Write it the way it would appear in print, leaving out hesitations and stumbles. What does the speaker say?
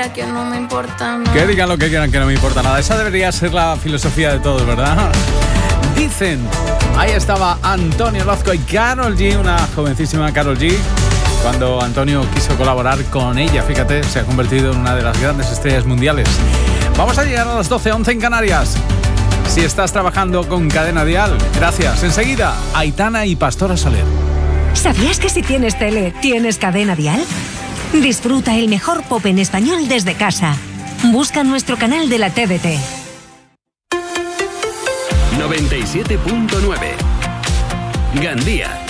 quiera, que no me importa nada. Que digan lo que quieran, que no me importa nada. Esa debería ser la filosofía de todos, ¿verdad? Dicen, ahí estaba Antonio Orozco y Karol G, una jovencísima Karol G. Cuando Antonio quiso colaborar con ella, fíjate, se ha convertido en una de las grandes estrellas mundiales. Vamos a llegar a las 12:11 en Canarias. Si estás trabajando con Cadena Dial, gracias. Enseguida, Aitana y Pastora Soler. ¿Sabías que si tienes tele, tienes Cadena Dial? Disfruta el mejor pop en español desde casa. Busca nuestro canal de la TDT. 97.9 Gandía.